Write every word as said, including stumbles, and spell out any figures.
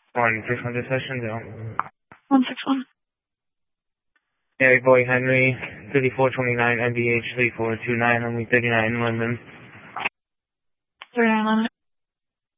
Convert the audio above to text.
one six hundred session zero. one six one. Mary Boy Henry, thirty-four twenty-nine, M B H three four two nine, only thirty-nine, London. thirty-nine London.